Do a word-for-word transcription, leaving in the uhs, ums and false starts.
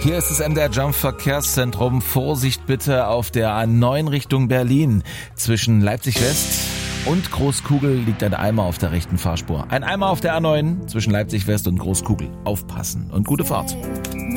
Hier ist das M D R Jump Verkehrszentrum. Vorsicht bitte auf der A neun Richtung Berlin. Zwischen Leipzig West und Großkugel liegt ein Eimer auf der rechten Fahrspur. Ein Eimer auf der A neun zwischen Leipzig West und Großkugel. Aufpassen und gute Fahrt.